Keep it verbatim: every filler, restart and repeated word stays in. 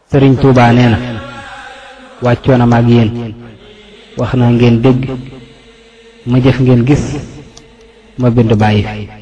sëriñ Tuubaa nee na wàccoon na ma ak yéen wax na ngeen dégg ma jëf ngeen gis ma bind bàyyi fi